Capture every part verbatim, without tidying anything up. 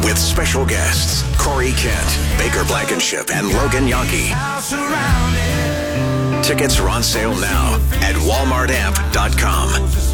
with special guests Corey Kent, Baker Blankenship, and Logan Yankee. Tickets are on sale now at walmart amp dot com.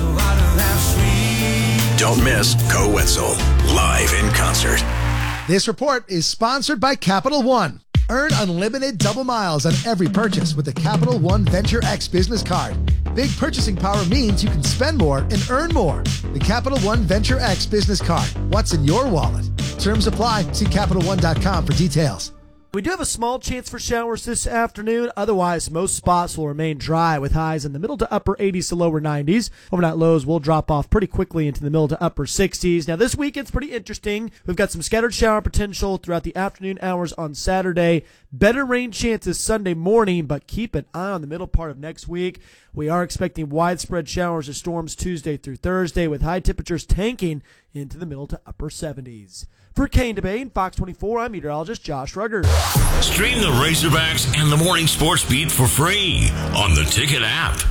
Don't miss Go Wetzel live in concert. This report is sponsored by Capital One. Earn unlimited double miles on every purchase with the Capital One Venture X business card. Big purchasing power means you can spend more and earn more. The Capital One Venture X business card. What's in your wallet? Terms apply. See Capital One dot com for details. We do have a small chance for showers this afternoon. Otherwise, most spots will remain dry with highs in the middle to upper eighties to lower nineties. Overnight lows will drop off pretty quickly into the middle to upper sixties. Now, this weekend's pretty interesting. We've got some scattered shower potential throughout the afternoon hours on Saturday. Better rain chances Sunday morning, but keep an eye on the middle part of next week. We are expecting widespread showers or storms Tuesday through Thursday with high temperatures tanking into the middle to upper seventies. For Kane DeBane, Fox twenty-four, I'm meteorologist Josh Ruggers. Stream the Razorbacks and the Morning Sports Beat for free on the Ticket app.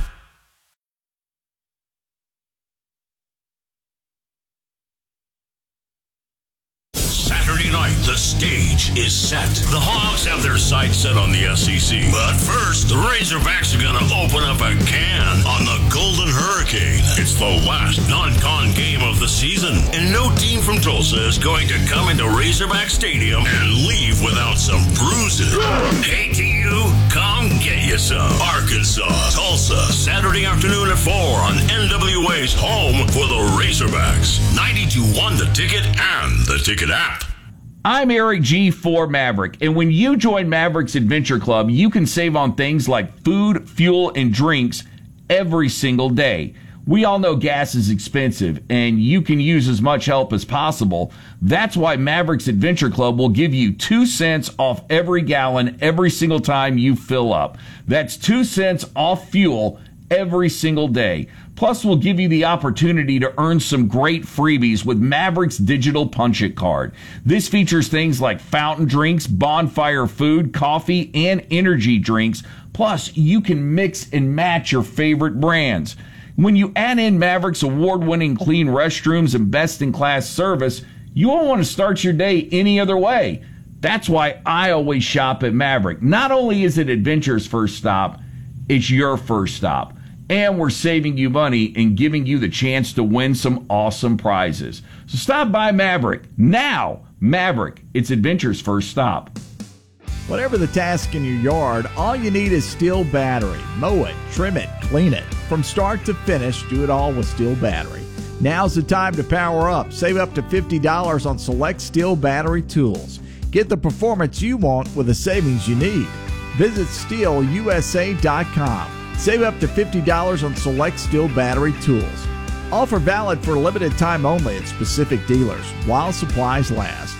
Saturday night, the stage is set. The Hawks have their sights set on the S E C. But first, the Razorbacks are going to open up a can on the Golden Hurricane. It's the last non-con game of the season, and no team from Tulsa is going to come into Razorback Stadium and leave without some bruises. Hey to you, come get you some. Arkansas, Tulsa, Saturday afternoon at four on N W A's home for the Razorbacks. ninety-two one The Ticket and the Ticket app. I'm Eric G. for Maverick, and when you join Maverick's Adventure Club, you can save on things like food, fuel, and drinks every single day. We all know gas is expensive, and you can use as much help as possible. That's why Maverick's Adventure Club will give you two cents off every gallon every single time you fill up. That's two cents off fuel every single day. Plus, we'll give you the opportunity to earn some great freebies with Maverick's Digital Punch-It card. This features things like fountain drinks, bonfire food, coffee, and energy drinks. Plus, you can mix and match your favorite brands. When you add in Maverick's award-winning clean restrooms and best-in-class service, you won't want to start your day any other way. That's why I always shop at Maverick. Not only is it adventure's first stop, it's your first stop. And we're saving you money and giving you the chance to win some awesome prizes. So stop by Maverick now. Maverick, it's adventure's first stop. Whatever the task in your yard, all you need is Steel Battery. Mow it, trim it, clean it. From start to finish, do it all with Steel Battery. Now's the time to power up. Save up to fifty dollars on select Steel Battery tools. Get the performance you want with the savings you need. Visit steel u s a dot com. Save up to fifty dollars on select Steel Battery tools. Offer valid for a limited time only at specific dealers while supplies last.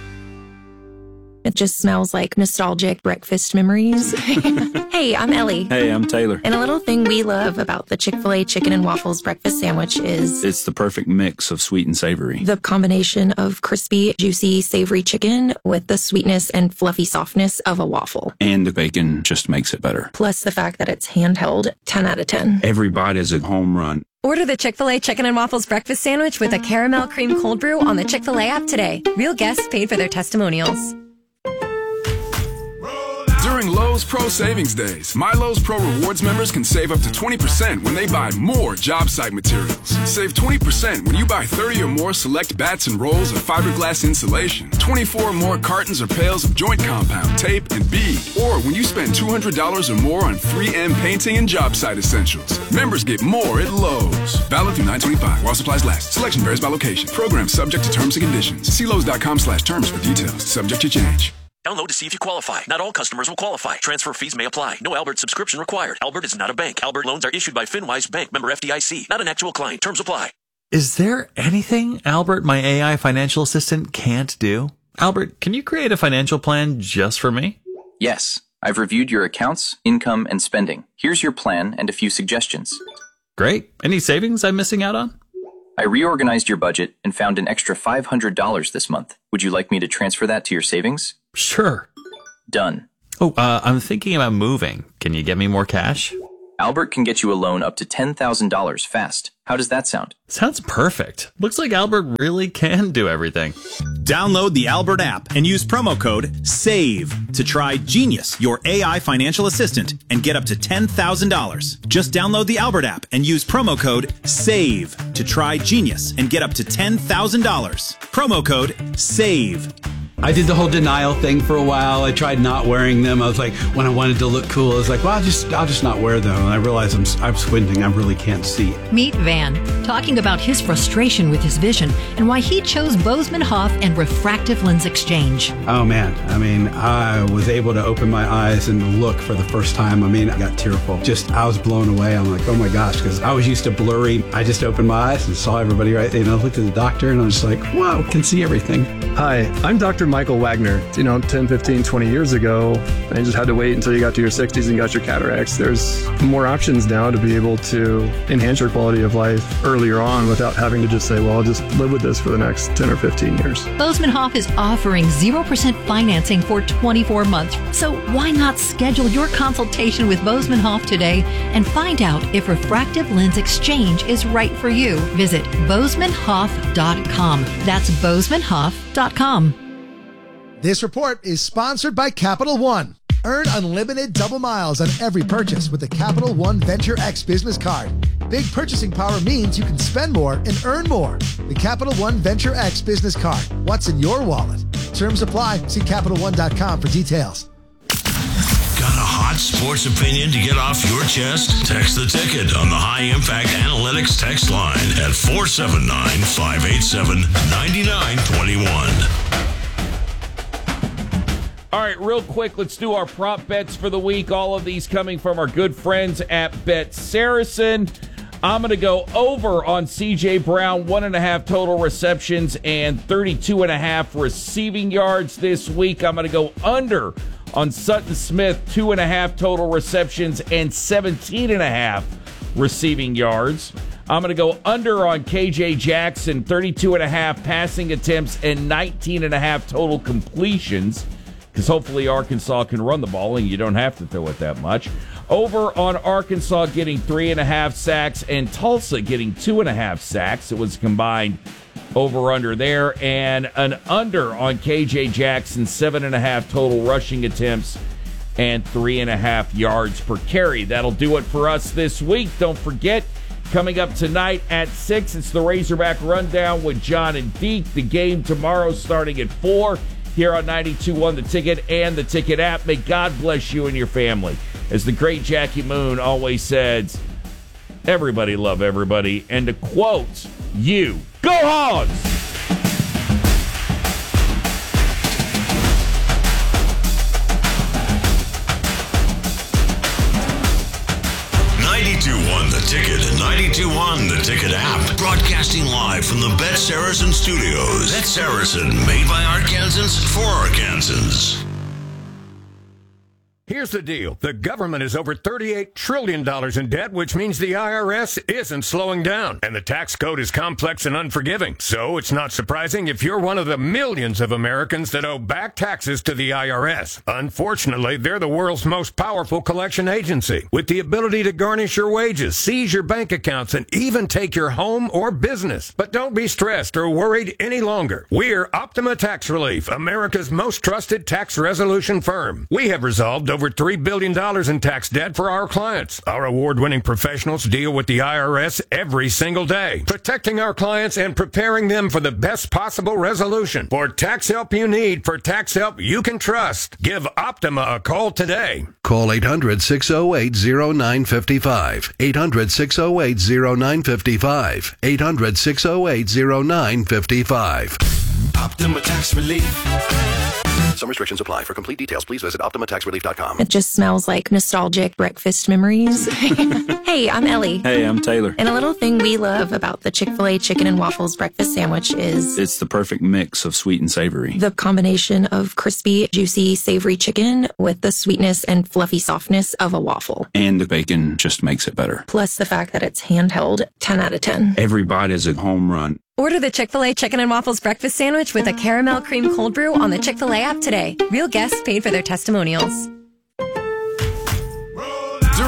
It just smells like nostalgic breakfast memories. Hey, I'm Ellie. Hey, I'm Taylor. And a little thing we love about the Chick-fil-A Chicken and Waffles breakfast sandwich is... it's the perfect mix of sweet and savory. The combination of crispy, juicy, savory chicken with the sweetness and fluffy softness of a waffle. And the bacon just makes it better. Plus the fact that it's handheld, ten out of ten. Every bite is a home run. Order the Chick-fil-A Chicken and Waffles breakfast sandwich with a caramel cream cold brew on the Chick-fil-A app today. Real guests paid for their testimonials. During Lowe's Pro Savings Days, My Lowe's Pro Rewards members can save up to twenty percent when they buy more job site materials. Save twenty percent when you buy thirty or more select bats and rolls of fiberglass insulation, twenty-four or more cartons or pails of joint compound, tape, and bead, or when you spend two hundred dollars or more on three M painting and job site essentials. Members get more at Lowe's. Valid through nine twenty-five while supplies last. Selection varies by location. Program subject to terms and conditions. See Lowe's dot com slash terms for details. Subject to change. Download to see if you qualify. Not all customers will qualify. Transfer fees may apply. No Albert subscription required. Albert is not a bank. Albert loans are issued by FinWise Bank, member F D I C. Not an actual client. Terms apply. Is there anything Albert, my A I financial assistant, can't do? Albert, can you create a financial plan just for me? Yes. I've reviewed your accounts, income, and spending. Here's your plan and a few suggestions. Great. Any savings I'm missing out on? I reorganized your budget and found an extra five hundred dollars this month. Would you like me to transfer that to your savings? Sure. Done. Oh, uh, I'm thinking about moving. Can you get me more cash? Albert can get you a loan up to ten thousand dollars fast. How does that sound? Sounds perfect. Looks like Albert really can do everything. Download the Albert app and use promo code SAVE to try Genius, your A I financial assistant, and get up to ten thousand dollars. Just download the Albert app and use promo code SAVE to try Genius and get up to ten thousand dollars. Promo code SAVE. I did the whole denial thing for a while. I tried not wearing them. I was like, when I wanted to look cool, I was like, well, I'll just, I'll just not wear them. And I realized I'm, I'm squinting. I really can't see. Meet Van, talking about his frustration with his vision and why he chose Bozeman Hoff and refractive lens exchange. Oh man, I mean, I was able to open my eyes and look for the first time. I mean, I got tearful. Just, I was blown away. I'm like, oh my gosh, because I was used to blurry. I just opened my eyes and saw everybody right there. And I looked at the doctor and I was just like, wow, can see everything. Hi, I'm Doctor Michael Wagner. You know, ten, fifteen, twenty years ago, I just had to wait until you got to your sixties and got your cataracts. There's more options now to be able to enhance your quality of life earlier on without having to just say, well, I'll just live with this for the next ten or fifteen years. Bozeman Hoff is offering zero percent financing for twenty-four months. So why not schedule your consultation with Bozeman Hoff today and find out if refractive lens exchange is right for you? Visit bozeman hoff dot com. That's bozeman hoff dot com. This report is sponsored by Capital One. Earn unlimited double miles on every purchase with the Capital One Venture X business card. Big purchasing power means you can spend more and earn more. The Capital One Venture X business card. What's in your wallet? Terms apply. See Capital One dot com for details. Got a hot sports opinion to get off your chest? Text the ticket on the High Impact Analytics text line at four seven nine, five eight seven, nine nine two one. All right, real quick, let's do our prop bets for the week. All of these coming from our good friends at Bet Saracen. I'm going to go over on C J Brown, one and a half total receptions and thirty-two and a half receiving yards this week. I'm going to go under on Sutton Smith, two and a half total receptions and seventeen and a half receiving yards. I'm going to go under on K J Jackson, thirty-two and a half passing attempts and nineteen and a half total completions, because hopefully Arkansas can run the ball and you don't have to throw it that much. Over on Arkansas getting three and a half sacks and Tulsa getting two and a half sacks. It was combined over-under there. And an under on K J Jackson, seven and a half total rushing attempts and three and a half yards per carry. That'll do it for us this week. Don't forget, coming up tonight at six, it's the Razorback Rundown with John and Deke. The game tomorrow starting at four. Here on ninety-two point one The Ticket and the Ticket app. May God bless you and your family. As the great Jackie Moon always says, everybody love everybody. And to quote you, go Hogs! ninety-two point one The Ticket and ninety-two point one The Ticket app. Broadcasting live from the Bet Saracen studios. Bet Saracen, made by Arkansans for Arkansans. Here's the deal. The government is over thirty-eight trillion dollars in debt, which means the I R S isn't slowing down. And the tax code is complex and unforgiving. So it's not surprising if you're one of the millions of Americans that owe back taxes to the I R S. Unfortunately, they're the world's most powerful collection agency, with the ability to garnish your wages, seize your bank accounts, and even take your home or business. But don't be stressed or worried any longer. We're Optima Tax Relief, America's most trusted tax resolution firm. We have resolved over three billion dollars in tax debt for our clients. Our award-winning professionals deal with the I R S every single day, protecting our clients and preparing them for the best possible resolution. For tax help you need, for tax help you can trust, give Optima a call today. Call eight hundred, six oh eight, oh nine five five. eight hundred, six oh eight, oh nine five five. eight hundred, six oh eight, oh nine five five. Optima Tax Relief. Some restrictions apply. For complete details, please visit optima tax relief dot com. It just smells like nostalgic breakfast memories. Hey, I'm Ellie. Hey, I'm Taylor. And a little thing we love about the Chick-fil-A chicken and waffles breakfast sandwich is It's the perfect mix of sweet and savory. the combination of crispy, juicy, savory chicken with the sweetness and fluffy softness of a waffle. And the bacon just makes it better. Plus the fact that it's handheld, ten out of ten. Every bite is a home run. Order the Chick-fil-A Chicken and Waffles Breakfast Sandwich with a caramel cream cold brew on the Chick-fil-A app today. Real guests paid for their testimonials. During Lowe's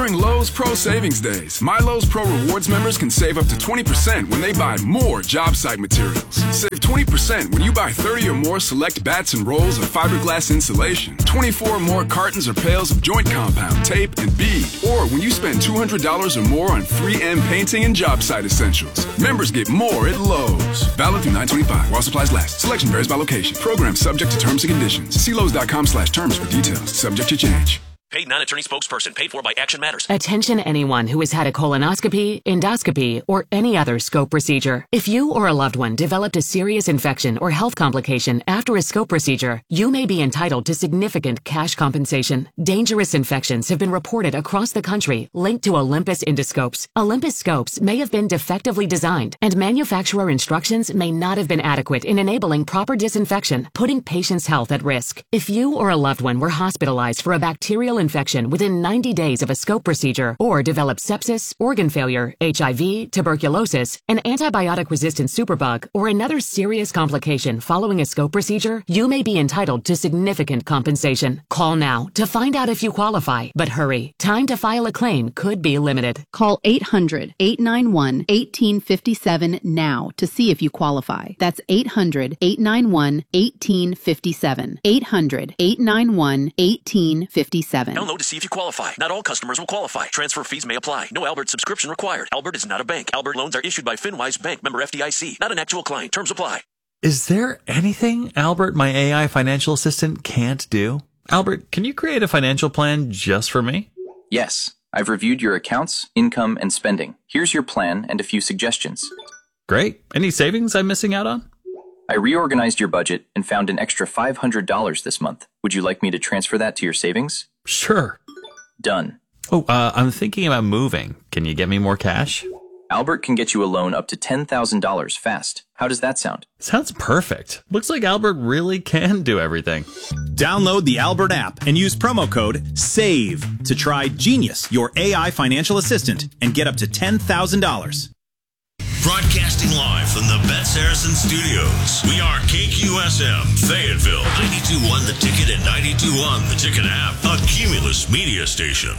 Lowe's Pro Savings Days. My Lowe's Pro Rewards members can save up to twenty percent when they buy more job site materials. Save twenty percent when you buy thirty or more select bats and rolls of fiberglass insulation, twenty-four or more cartons or pails of joint compound, tape, and bead. Or when you spend two hundred dollars or more on three M painting and job site essentials. Members get more at Lowe's. Valid through nine twenty-five while supplies last. Selection varies by location. Program subject to terms and conditions. See Lowe's.com slash terms for details. Subject to change. Paid non-attorney spokesperson. Paid for by Action Matters. Attention anyone who has had a colonoscopy, endoscopy, or any other scope procedure. If you or a loved one developed a serious infection or health complication after a scope procedure, you may be entitled to significant cash compensation. Dangerous infections have been reported across the country linked to Olympus endoscopes. Olympus scopes may have been defectively designed, and manufacturer instructions may not have been adequate in enabling proper disinfection, putting patients' health at risk. If you or a loved one were hospitalized for a bacterial infection within ninety days of a scope procedure, or developed sepsis, organ failure, H I V, tuberculosis, an antibiotic-resistant superbug, or another serious complication following a scope procedure, you may be entitled to significant compensation. Call now to find out if you qualify, but hurry. Time to file a claim could be limited. Call eight hundred, eight nine one, one eight five seven now to see if you qualify. That's eight hundred, eight nine one, one eight five seven. eight hundred, eight nine one, one eight five seven. Download to see if you qualify. Not all customers will qualify. Transfer fees may apply. No Albert subscription required. Albert is not a bank. Albert loans are issued by FinWise Bank, member F D I C. Not an actual client. Terms apply. Is there anything Albert, my A I financial assistant, can't do? Albert, can you create a financial plan just for me? Yes. I've reviewed your accounts, income, and spending. Here's your plan and a few suggestions. Great. Any savings I'm missing out on? I reorganized your budget and found an extra five hundred dollars this month. Would you like me to transfer that to your savings? Sure. Done. Oh, uh, I'm thinking about moving. Can you get me more cash? Albert can get you a loan up to ten thousand dollars fast. How does that sound? Sounds perfect. Looks like Albert really can do everything. Download the Albert app and use promo code SAVE to try Genius, your A I financial assistant, and get up to ten thousand dollars. Broadcasting live from the Bet Saracen Studios. We are K Q S M, Fayetteville, ninety-two point one The Ticket and ninety-two point one The Ticket app, a Cumulus media station.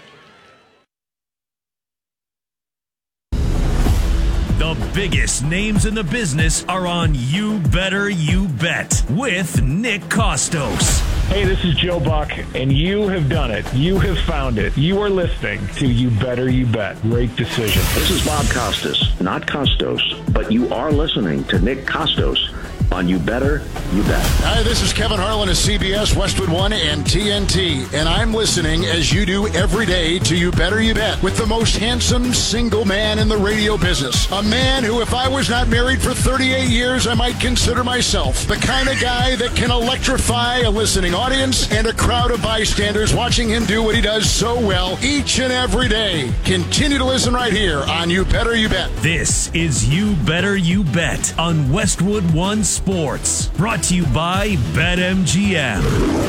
The biggest names in the business are on You Better You Bet with Nick Kostos. Hey, this is Joe Buck, and you have done it. You have found it. You are listening to You Better You Bet. Great decision. This is Bob Costas, not Costos, but you are listening to Nick Kostos on You Better You Bet. Hi, this is Kevin Harlan of C B S, Westwood One, and T N T, and I'm listening as you do every day to You Better You Bet with the most handsome single man in the radio business. A man who, if I was not married for thirty-eight years, I might consider myself the kind of guy that can electrify a listening audience and a crowd of bystanders watching him do what he does so well each and every day. Continue to listen right here on You Better You Bet. This is You Better You Bet on Westwood One Sports, brought to you by BetMGM.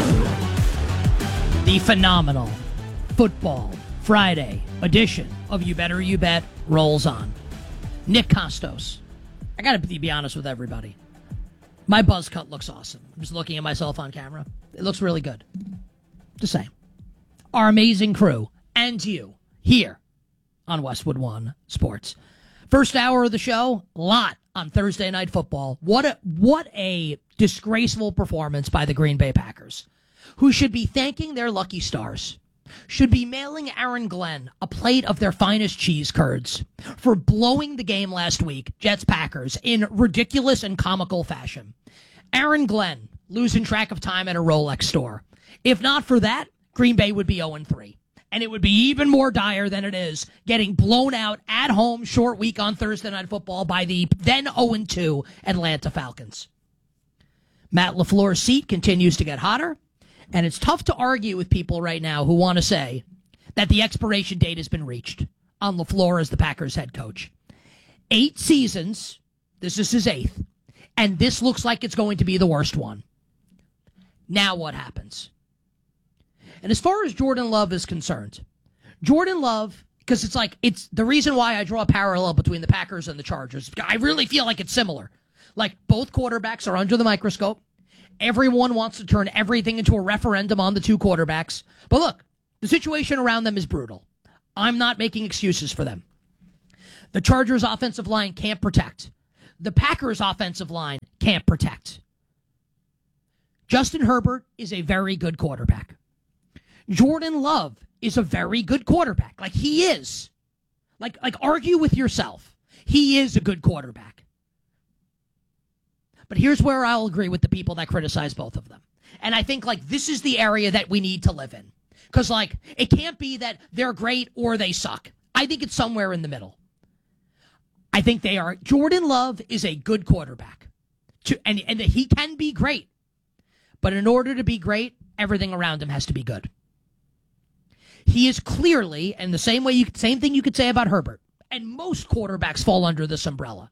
The phenomenal Football Friday edition of You Better You Bet rolls on. Nick Kostos. I gotta be honest with everybody. My buzz cut looks awesome. I'm just looking at myself on camera. It looks really good. Just saying. Our amazing crew and you here on Westwood One Sports. First hour of the show, lot on Thursday Night Football. What a what a disgraceful performance by the Green Bay Packers, who should be thanking their lucky stars, should be mailing Aaron Glenn a plate of their finest cheese curds for blowing the game last week, Jets-Packers, in ridiculous and comical fashion. Aaron Glenn losing track of time at a Rolex store. If not for that, Green Bay would be oh and three. And it would be even more dire than it is getting blown out at home short week on Thursday Night Football by the then oh and two Atlanta Falcons. Matt LaFleur's seat continues to get hotter, and it's tough to argue with people right now who want to say that the expiration date has been reached on LaFleur as the Packers head coach. Eight seasons, this is his eighth, and this looks like it's going to be the worst one. Now what happens? And as far as Jordan Love is concerned, Jordan Love, because it's like, it's the reason why I draw a parallel between the Packers and the Chargers. I really feel like it's similar. Like, both quarterbacks are under the microscope. Everyone wants to turn everything into a referendum on the two quarterbacks. But look, the situation around them is brutal. I'm not making excuses for them. The Chargers' offensive line can't protect. The Packers' offensive line can't protect. Justin Herbert is a very good quarterback. Jordan Love is a very good quarterback. Like, he is. Like, like argue with yourself. He is a good quarterback. But here's where I'll agree with the people that criticize both of them. And I think, like, this is the area that we need to live in. Because, like, it can't be that they're great or they suck. I think it's somewhere in the middle. I think they are. Jordan Love is a good quarterback. To, and, and he can be great. But in order to be great, everything around him has to be good. He is clearly, and the same way you same thing you could say about Herbert, and most quarterbacks fall under this umbrella.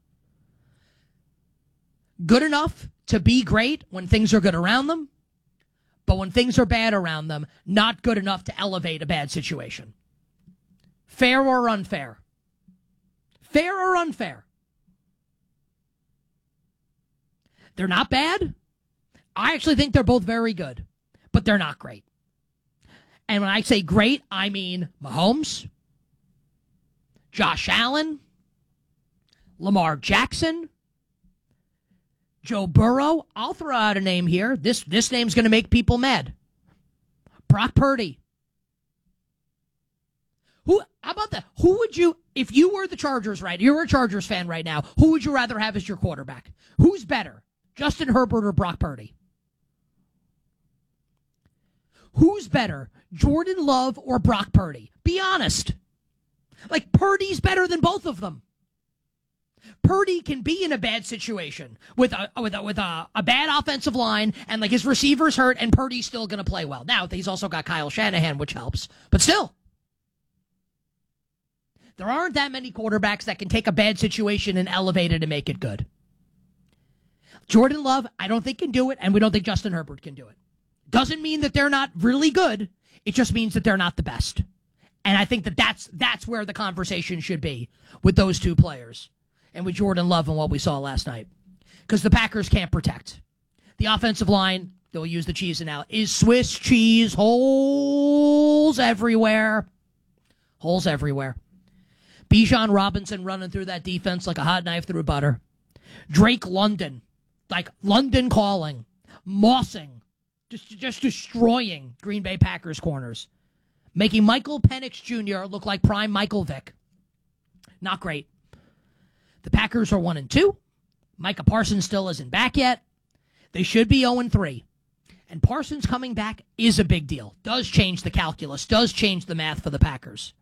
Good enough to be great when things are good around them, but when things are bad around them, not good enough to elevate a bad situation. Fair or unfair? Fair or unfair? They're not bad. I actually think they're both very good, but they're not great. And when I say great, I mean Mahomes, Josh Allen, Lamar Jackson, Joe Burrow. I'll throw out a name here. This this name's going to make people mad. Brock Purdy. Who? How about that? Who would you, if you were the Chargers, right? You're a Chargers fan right now. Who would you rather have as your quarterback? Who's better, Justin Herbert or Brock Purdy? Who's better, Jordan Love or Brock Purdy? Be honest. Like, Purdy's better than both of them. Purdy can be in a bad situation with a with a, with a, a bad offensive line and, like, his receivers hurt, and Purdy's still going to play well. Now, he's also got Kyle Shanahan, which helps. But still, there aren't that many quarterbacks that can take a bad situation and elevate it and make it good. Jordan Love, I don't think can do it, and we don't think Justin Herbert can do it. Doesn't mean that they're not really good. It just means that they're not the best. And I think that that's, that's where the conversation should be with those two players and with Jordan Love and what we saw last night. Because the Packers can't protect. The offensive line, they'll use the cheese now, is Swiss cheese. Holes everywhere. Holes everywhere. Bijan Robinson running through that defense like a hot knife through butter. Drake London, like London calling, mossing, just, just destroying Green Bay Packers corners, making Michael Penix Junior look like prime Michael Vick. Not great. The Packers are one and two. Micah Parsons still isn't back yet. They should be oh and three. And Parsons coming back is a big deal. Does change the calculus, does change the math for the Packers.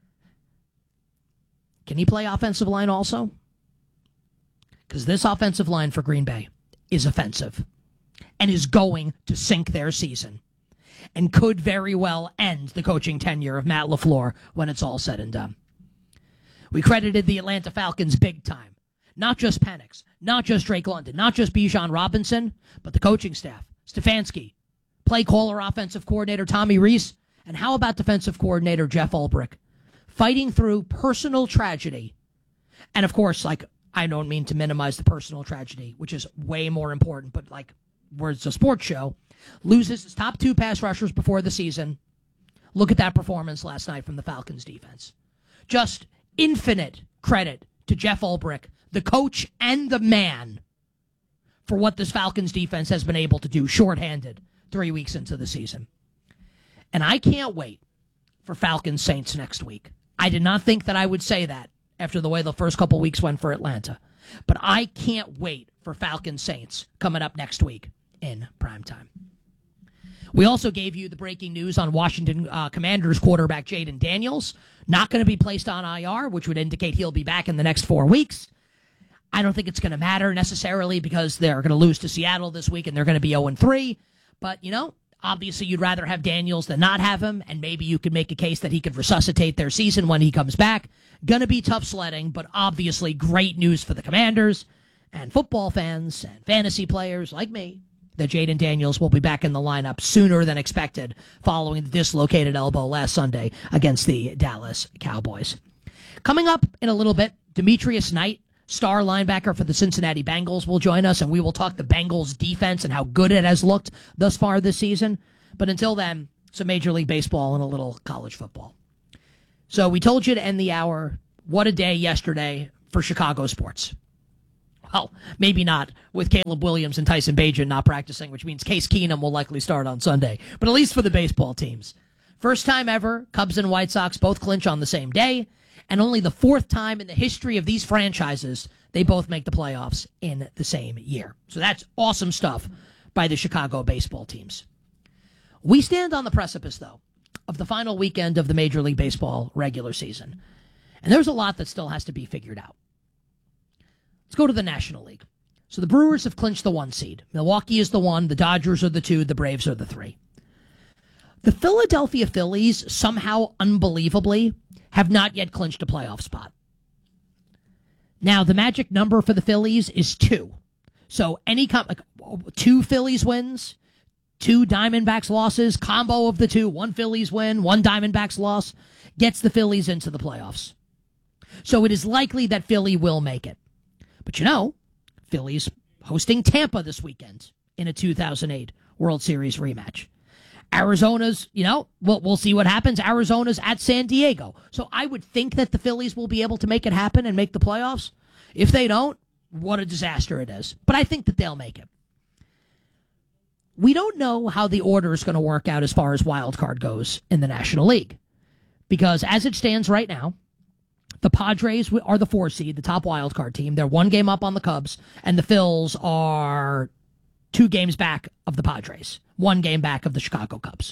Can he play offensive line also? Because this offensive line for Green Bay is offensive and is going to sink their season and could very well end the coaching tenure of Matt LaFleur when it's all said and done. We credited the Atlanta Falcons big time. Not just Penix, not just Drake London, not just Bijan Robinson, but the coaching staff, Stefanski, play caller offensive coordinator Tommy Rees, and how about defensive coordinator Jeff Ulbrich, fighting through personal tragedy. And of course, like, I don't mean to minimize the personal tragedy, which is way more important, but like, where it's a sports show, loses his top two pass rushers before the season. Look at that performance last night from the Falcons defense. Just infinite credit to Jeff Ulbrich, the coach and the man, for what this Falcons defense has been able to do shorthanded three weeks into the season. And I can't wait for Falcons Saints next week. I did not think that I would say that after the way the first couple weeks went for Atlanta. But I can't wait for Falcons Saints coming up next week in primetime. We also gave you the breaking news on Washington uh, Commanders quarterback Jaden Daniels. Not going to be placed on I R, which would indicate he'll be back in the next four weeks. I don't think it's going to matter necessarily because they're going to lose to Seattle this week and they're going to be oh and three. But, you know, obviously you'd rather have Daniels than not have him, and maybe you could make a case that he could resuscitate their season when he comes back. Going to be tough sledding, but obviously great news for the Commanders and football fans and fantasy players like me that Jaden Daniels will be back in the lineup sooner than expected following the dislocated elbow last Sunday against the Dallas Cowboys. Coming up in a little bit, Demetrius Knight, star linebacker for the Cincinnati Bengals, will join us, and we will talk the Bengals defense and how good it has looked thus far this season. But until then, some Major League Baseball and a little college football. So we told you to end the hour. What a day yesterday for Chicago sports. Well, maybe not with Caleb Williams and Tyson Bagent not practicing, which means Case Keenum will likely start on Sunday. But at least for the baseball teams. First time ever, Cubs and White Sox both clinch on the same day. And only the fourth time in the history of these franchises they both make the playoffs in the same year. So that's awesome stuff by the Chicago baseball teams. We stand on the precipice, though, of the final weekend of the Major League Baseball regular season. And there's a lot that still has to be figured out. Let's go to the National League. So the Brewers have clinched the one seed. Milwaukee is the one, the Dodgers are the two, the Braves are the three. The Philadelphia Phillies, somehow unbelievably, have not yet clinched a playoff spot. Now, the magic number for the Phillies is two. So any com- like two Phillies wins, two Diamondbacks losses, combo of the two, one Phillies win, one Diamondbacks loss, gets the Phillies into the playoffs. So it is likely that Philly will make it. But you know, Philly's hosting Tampa this weekend in a two thousand eight World Series rematch. Arizona's, you know, we'll, we'll see what happens. Arizona's at San Diego. So I would think that the Phillies will be able to make it happen and make the playoffs. If they don't, what a disaster it is. But I think that they'll make it. We don't know how the order is going to work out as far as wild card goes in the National League. Because as it stands right now, the Padres are the four seed, the top wild card team. They're one game up on the Cubs, and the Phils are two games back of the Padres, one game back of the Chicago Cubs.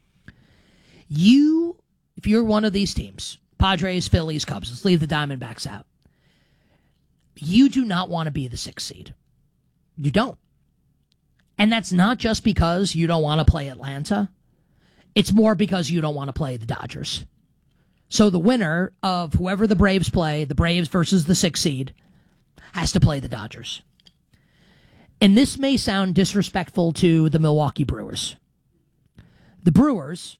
You, if you're one of these teams, Padres, Phillies, Cubs, let's leave the Diamondbacks out. You do not want to be the sixth seed. You don't. And that's not just because you don't want to play Atlanta. It's more because you don't want to play the Dodgers. So the winner of whoever the Braves play, the Braves versus the sixth seed, has to play the Dodgers. And this may sound disrespectful to the Milwaukee Brewers. The Brewers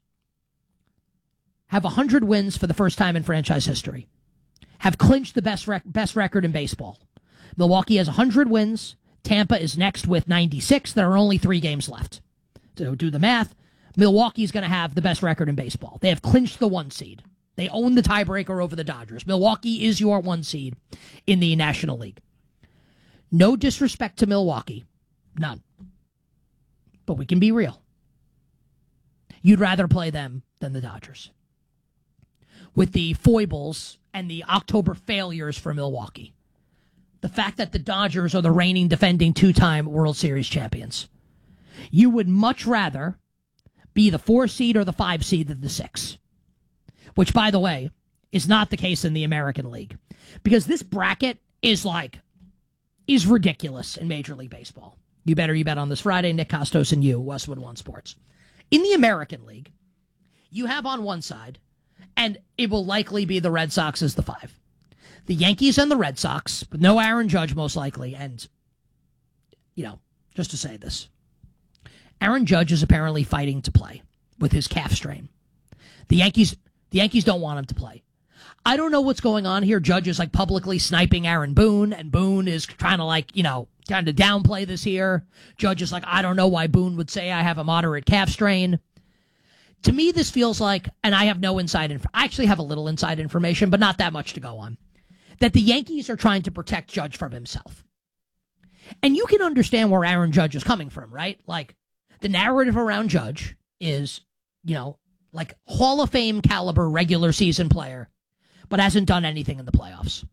have one hundred wins for the first time in franchise history, have clinched the best rec- best record in baseball. Milwaukee has one hundred wins. Tampa is next with ninety-six. There are only three games left. So do the math. Milwaukee's going to have the best record in baseball. They have clinched the one seed. They own the tiebreaker over the Dodgers. Milwaukee is your one seed in the National League. No disrespect to Milwaukee. None. But we can be real. You'd rather play them than the Dodgers. With the foibles and the October failures for Milwaukee. The fact that the Dodgers are the reigning defending two-time World Series champions. You would much rather be the four seed or the five seed than the six. Which, by the way, is not the case in the American League. Because this bracket is like, is ridiculous in Major League Baseball. You better you bet on this Friday. Nick Costos and you, Westwood One Sports. In the American League, you have on one side, and it will likely be the Red Sox as the five. The Yankees and the Red Sox, but no Aaron Judge most likely. And, you know, just to say this, Aaron Judge is apparently fighting to play with his calf strain. The Yankees... The Yankees don't want him to play. I don't know what's going on here. Judge is like publicly sniping Aaron Boone, and Boone is trying to like, you know, trying to downplay this here. Judge is like, I don't know why Boone would say I have a moderate calf strain. To me, this feels like, and I have no inside information. I actually have a little inside information, but not that much to go on. That the Yankees are trying to protect Judge from himself. And you can understand where Aaron Judge is coming from, right? Like, the narrative around Judge is, you know, like Hall of Fame caliber regular season player, but hasn't done anything in the playoffs.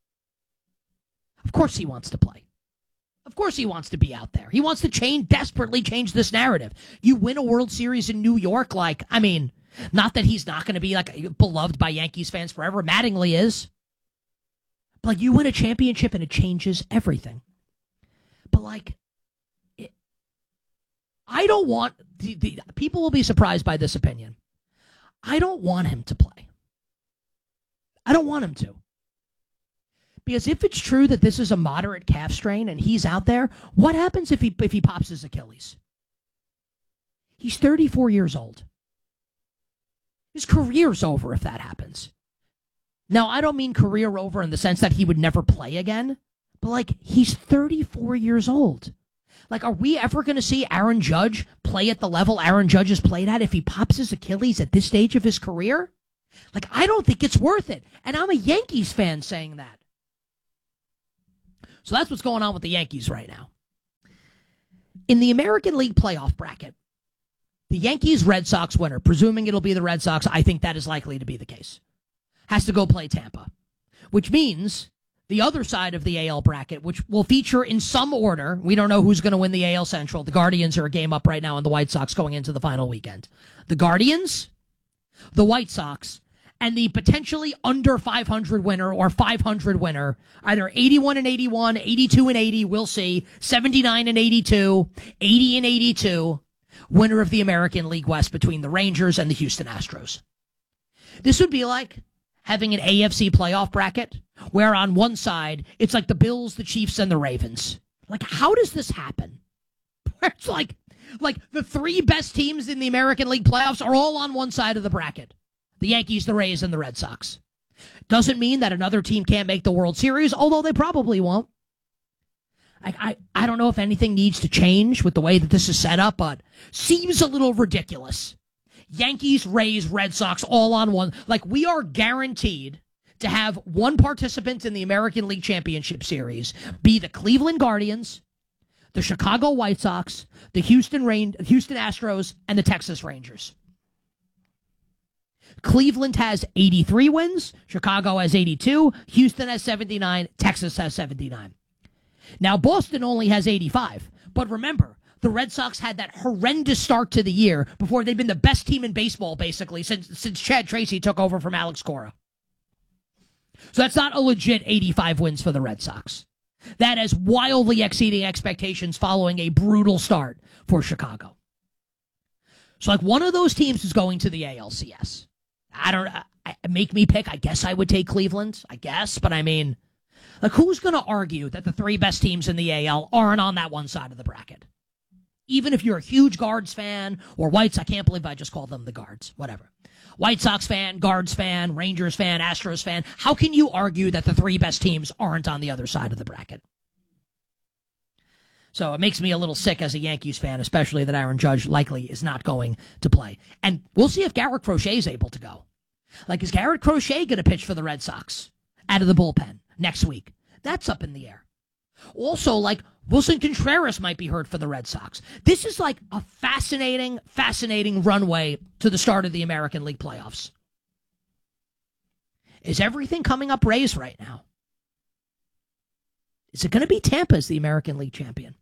Of course he wants to play. Of course he wants to be out there. He wants to change, desperately change this narrative. You win a World Series in New York, like, I mean, not that he's not going to be like beloved by Yankees fans forever. Mattingly is. But like, you win a championship and it changes everything. But like, it, I don't want, the, the, people will be surprised by this opinion. I don't want him to play. I don't want him to. Because if it's true that this is a moderate calf strain and he's out there, what happens if he if he pops his Achilles? He's thirty-four years old. His career's over if that happens. Now, I don't mean career over in the sense that he would never play again, but like, he's thirty-four years old. Like, are we ever going to see Aaron Judge play at the level Aaron Judge has played at if he pops his Achilles at this stage of his career? Like, I don't think it's worth it. And I'm a Yankees fan saying that. So that's what's going on with the Yankees right now. In the American League playoff bracket, the Yankees-Red Sox winner, presuming it'll be the Red Sox, I think that is likely to be the case, has to go play Tampa, which means the other side of the A L bracket, which will feature in some order, we don't know who's going to win the A L Central. The Guardians are a game up right now, and the White Sox going into the final weekend. The Guardians, the White Sox, and the potentially under five hundred winner or five hundred winner, either eighty-one and eighty-one, eighty-two and eighty, we'll see, seventy-nine and eighty-two, eighty and eighty-two, winner of the American League West between the Rangers and the Houston Astros. This would be like having an A F C playoff bracket where on one side it's like the Bills, the Chiefs, and the Ravens. Like, how does this happen? Where it's like, like the three best teams in the American League playoffs are all on one side of the bracket. The Yankees, the Rays, and the Red Sox. Doesn't mean that another team can't make the World Series, although they probably won't. I, I, I don't know if anything needs to change with the way that this is set up, but seems a little ridiculous. Yankees, Rays, Red Sox, all on one. Like, we are guaranteed to have one participant in the American League Championship Series be the Cleveland Guardians, the Chicago White Sox, the Houston Rain, Houston Astros, and the Texas Rangers. Cleveland has eighty-three wins, Chicago has eighty-two, Houston has seventy-nine, Texas has seventy-nine. Now, Boston only has eighty-five, but remember, the Red Sox had that horrendous start to the year before they've been the best team in baseball, basically, since, since Chad Tracy took over from Alex Cora. So that's not a legit eighty-five wins for the Red Sox. That is wildly exceeding expectations following a brutal start for Chicago. So, like, one of those teams is going to the A L C S. I don't I, make me pick. I guess I would take Cleveland, I guess. But I mean, like, who's going to argue that the three best teams in the A L aren't on that one side of the bracket? Even if you're a huge Guards fan or Whites, I can't believe I just called them the Guards, whatever. White Sox fan, Guards fan, Rangers fan, Astros fan. How can you argue that the three best teams aren't on the other side of the bracket? So it makes me a little sick as a Yankees fan, especially that Aaron Judge likely is not going to play. And we'll see if Garrett Crochet is able to go. Like, is Garrett Crochet going to pitch for the Red Sox out of the bullpen next week? That's up in the air. Also, like, Wilson Contreras might be hurt for the Red Sox. This is like a fascinating, fascinating runway to the start of the American League playoffs. Is everything coming up Rays right now? Is it going to be Tampa as the American League champion?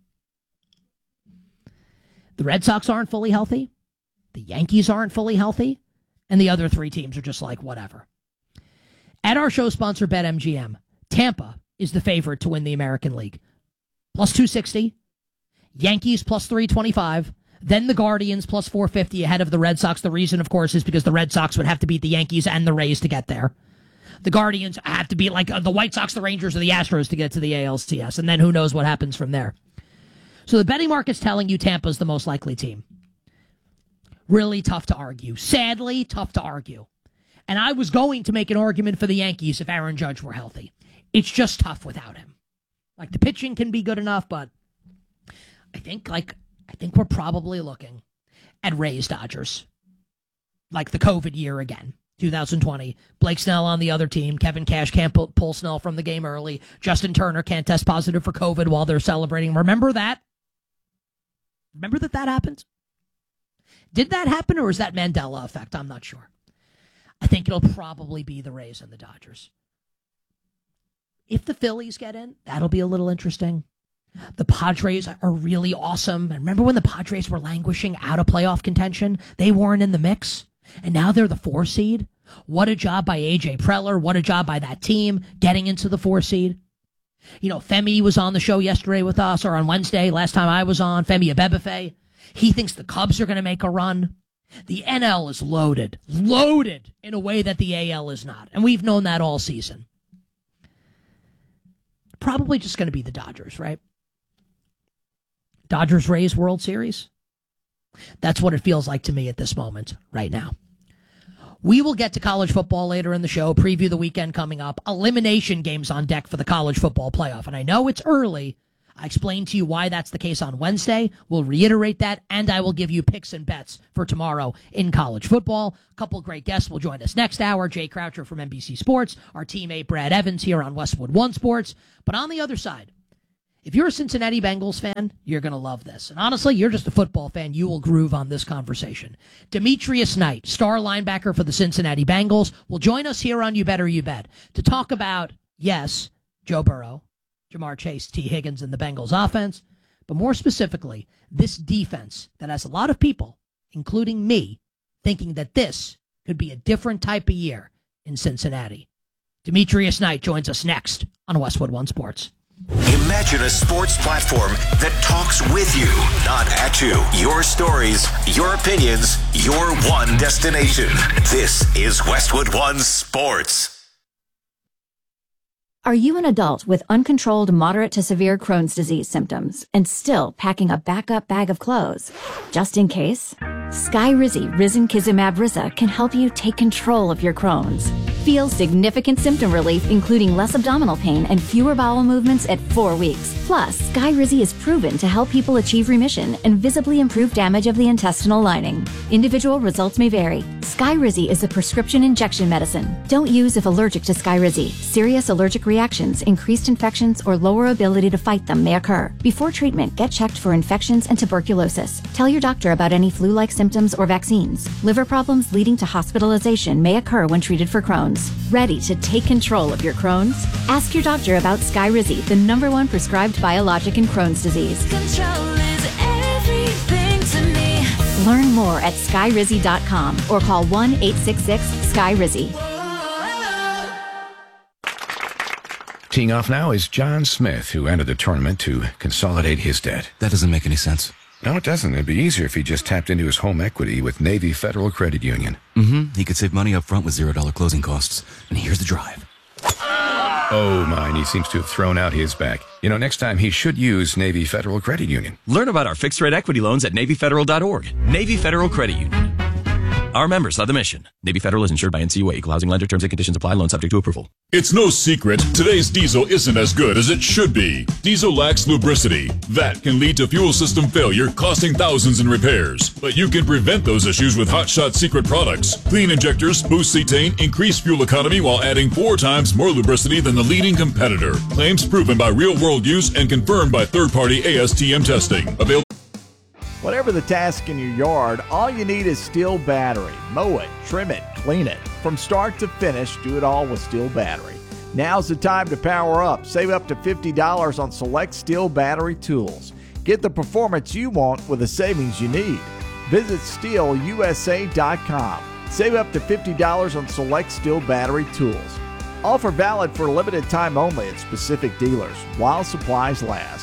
The Red Sox aren't fully healthy. The Yankees aren't fully healthy. And the other three teams are just like, whatever. At our show sponsor, BetMGM, Tampa is the favorite to win the American League. Plus two sixty. Yankees plus three twenty-five. Then the Guardians plus four fifty ahead of the Red Sox. The reason, of course, is because the Red Sox would have to beat the Yankees and the Rays to get there. The Guardians have to beat like uh, the White Sox, the Rangers, or the Astros to get to the A L C S. And then who knows what happens from there. So the betting market's telling you Tampa's the most likely team. Really tough to argue. Sadly, tough to argue. And I was going to make an argument for the Yankees if Aaron Judge were healthy. It's just tough without him. Like, the pitching can be good enough, but I think, like, I think we're probably looking at Rays Dodgers. Like the COVID year again. two thousand twenty. Blake Snell on the other team. Kevin Cash can't pull, pull Snell from the game early. Justin Turner can't test positive for COVID while they're celebrating. Remember that? Remember that that happened? Did that happen, or is that Mandela effect? I'm not sure. I think it'll probably be the Rays and the Dodgers. If the Phillies get in, that'll be a little interesting. The Padres are really awesome. And remember when the Padres were languishing out of playoff contention? They weren't in the mix. And now they're the four seed. What a job by A J Preller. What a job by that team getting into the four seed. You know, Femi was on the show yesterday with us, or on Wednesday, last time I was on, Femi Abebefe. He thinks the Cubs are going to make a run. The N L is loaded, loaded in a way that the A L is not. And we've known that all season. Probably just going to be the Dodgers, right? Dodgers-Rays World Series. That's what it feels like to me at this moment right now. We will get to college football later in the show, preview the weekend coming up, elimination games on deck for the college football playoff. And I know it's early. I explained to you why that's the case on Wednesday. We'll reiterate that, and I will give you picks and bets for tomorrow in college football. A couple great guests will join us next hour. Jay Croucher from N B C Sports, our teammate Brad Evans here on Westwood One Sports. But on the other side, if you're a Cincinnati Bengals fan, you're going to love this. And honestly, you're just a football fan. You will groove on this conversation. Demetrius Knight, star linebacker for the Cincinnati Bengals, will join us here on You Better You Bet to talk about, yes, Joe Burrow, Jamar Chase, T. Higgins, and the Bengals offense, but more specifically, this defense that has a lot of people, including me, thinking that this could be a different type of year in Cincinnati. Demetrius Knight joins us next on Westwood One Sports. Imagine a sports platform that talks with you, not at you. Your stories, your opinions, your one destination. This is Westwood One Sports. Are you an adult with uncontrolled moderate to severe Crohn's disease symptoms and still packing a backup bag of clothes? Just in case? Skyrizi Risankizumab Risa can help you take control of your Crohn's. Feel significant symptom relief, including less abdominal pain and fewer bowel movements at four weeks. Plus, Skyrizi is proven to help people achieve remission and visibly improve damage of the intestinal lining. Individual results may vary. Skyrizi is a prescription injection medicine. Don't use if allergic to Skyrizi. Serious allergic reactions, increased infections, or lower ability to fight them may occur. Before treatment, get checked for infections and tuberculosis. Tell your doctor about any flu-like symptoms or vaccines. Liver problems leading to hospitalization may occur when treated for Crohn's. Ready to take control of your Crohn's? Ask your doctor about Skyrizi, the number one prescribed biologic in Crohn's disease. Control is everything to me. Learn more at skyrizi dot com or call one eight six six Skyrizi. Teeing off now is John Smith, who entered the tournament to consolidate his debt. That doesn't make any sense. No, it doesn't. It'd be easier if he just tapped into his home equity with Navy Federal Credit Union. Mm-hmm. He could save money up front with zero dollar closing costs. And here's the drive. Oh, mine. He seems to have thrown out his back. You know, next time he should use Navy Federal Credit Union. Learn about our fixed rate equity loans at Navy Federal dot org. Navy Federal Credit Union. Our members are the mission. Navy Federal is insured by N C U A. Equal housing lender. Terms and conditions apply. Loan subject to approval. It's no secret, today's diesel isn't as good as it should be. Diesel lacks lubricity. That can lead to fuel system failure, costing thousands in repairs. But you can prevent those issues with Hot Shot Secret products. Clean injectors, boost cetane, increase fuel economy while adding four times more lubricity than the leading competitor. Claims proven by real-world use and confirmed by third-party A S T M testing. Available. Whatever the task in your yard, all you need is Steel Battery. Mow it, trim it, clean it. From start to finish, do it all with Steel Battery. Now's the time to power up. Save up to fifty dollars on select Steel Battery tools. Get the performance you want with the savings you need. Visit steel U S A dot com. Save up to fifty dollars on select Steel Battery tools. Offer valid for a limited time only at specific dealers while supplies last.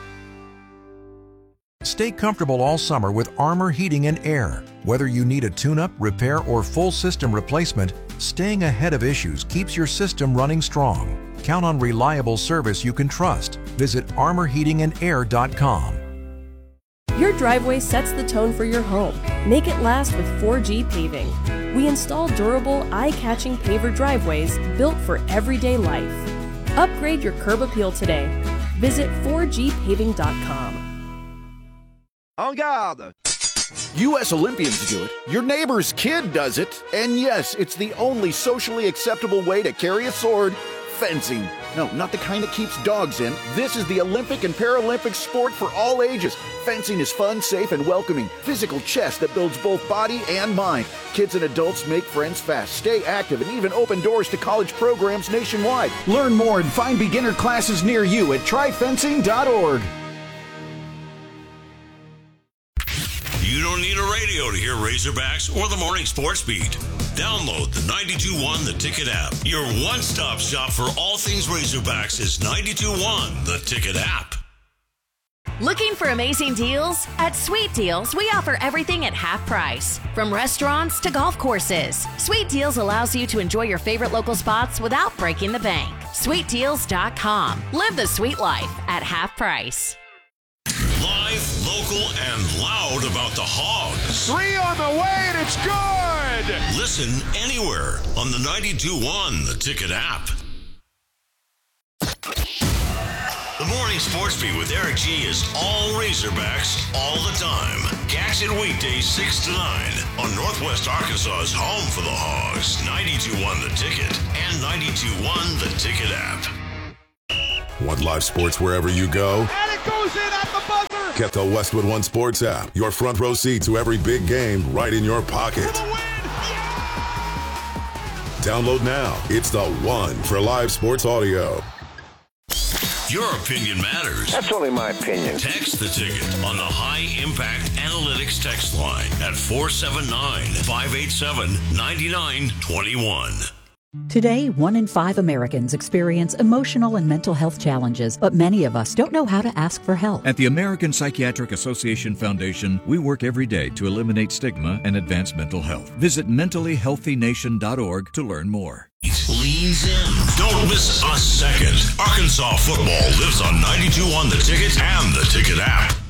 Stay comfortable all summer with Armor Heating and Air. Whether you need a tune-up, repair, or full system replacement, staying ahead of issues keeps your system running strong. Count on reliable service you can trust. Visit armor heating and air dot com. Your driveway sets the tone for your home. Make it last with four G Paving. We install durable, eye-catching paver driveways built for everyday life. Upgrade your curb appeal today. Visit four G paving dot com. En garde! U S Olympians do it, your neighbor's kid does it, and yes, it's the only socially acceptable way to carry a sword, fencing. No, not the kind that keeps dogs in. This is the Olympic and Paralympic sport for all ages. Fencing is fun, safe, and welcoming. Physical chess that builds both body and mind. Kids and adults make friends fast, stay active, and even open doors to college programs nationwide. Learn more and find beginner classes near you at try fencing dot org. You don't need a radio to hear Razorbacks or the Morning Sports Beat. Download the ninety-two point one The Ticket app. Your one-stop shop for all things Razorbacks is ninety-two point one The Ticket app. Looking for amazing deals? At Sweet Deals, we offer everything at half price. From restaurants to golf courses, Sweet Deals allows you to enjoy your favorite local spots without breaking the bank. sweet deals dot com. Live the sweet life at half price. Live, local, and loud about the Hogs. Three on the way, and it's good! Listen anywhere on the ninety-two point one The Ticket app. The Morning Sports Beat with Eric G is all Razorbacks all the time. Catch it weekdays six to nine on Northwest Arkansas's home for the Hogs, ninety-two point one The Ticket and ninety-two point one The Ticket app. Want live sports wherever you go? And it goes in at the buzzer! Get the Westwood One Sports app. Your front row seat to every big game right in your pocket. Download now. It's the one for live sports audio. Your opinion matters. That's only my opinion. Text the Ticket on the High Impact Analytics text line at four seven nine, five eight seven, nine nine two one. Today, one in five Americans experience emotional and mental health challenges, but many of us don't know how to ask for help. At the American Psychiatric Association Foundation, we work every day to eliminate stigma and advance mental health. Visit mentally healthy nation dot org to learn more. Leans in. Don't miss a second. Arkansas football lives on ninety-two point one The Ticket and The Ticket app.